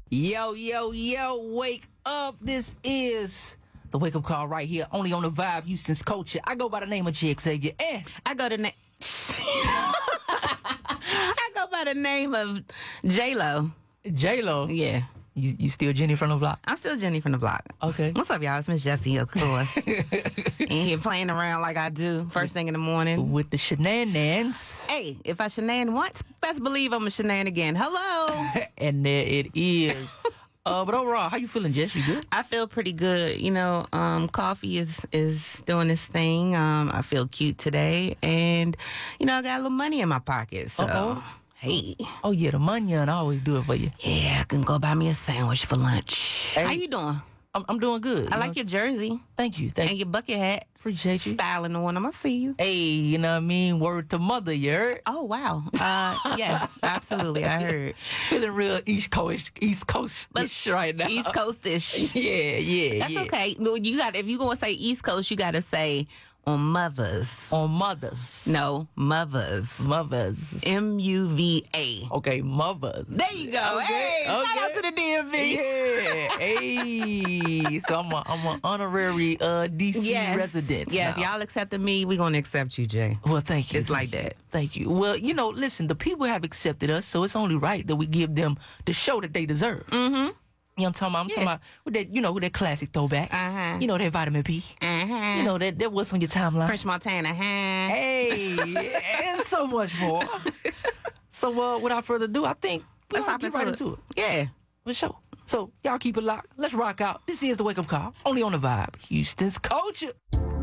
Yo, yo, yo, wake up. This is the wake up call right here, only on the Vibe, Houston's culture. I go by the name of G Xavier. I go by the name of J-Lo. J-Lo? Yeah. You still Jenny from the block? I'm still Jenny from the block. Okay. What's up, y'all? It's Miss Jessie, of course. In here playing around like I do first thing in the morning. With the shenanigans. Hey, if I shenan once, best believe I'm a shenan again. Hello. And there it is. But overall, how you feeling, Jess? You good? I feel pretty good. You know, coffee is doing this thing. I feel cute today. And, you know, I got a little money in my pocket. So, hey. Oh, yeah, the money and I always do it for you. Yeah, I can go buy me a sandwich for lunch. Hey. How you doing? I'm doing good. I like your jersey. Thank you. And your bucket hat. Appreciate you. Styling on them. I see you. Hey, you know what I mean? Word to mother, you heard? Oh, wow. Yes, absolutely. I heard. Feeling real East Coast-ish right now. East Coast-ish. Yeah. That's okay. No, you got, if you're going to say East Coast, you got to say on mothers. On mothers. No, mothers. Mothers. M-U-V-A. Okay, mothers. There you go. Hey, shout out to the DMV. Yeah. Hey. So I'm an honorary DC resident. Yes, now. y'all accepted me. We're going to accept you, Jay. Well, thank you. It's like that. Thank you. Well, you know, listen, the people have accepted us, so it's only right that we give them the show that they deserve. Mm-hmm. You know what I'm talking about? I'm talking about with that, you know, with that classic throwback. Uh-huh. You know, that vitamin P. Uh-huh. You know, that what's on your timeline. French Montana. Hey, and so much more. So, without further ado, I think we'll get right into it. Yeah. For sure. So, y'all keep it locked. Let's rock out. This is the Wake Up Call, only on the Vibe, Houston's culture.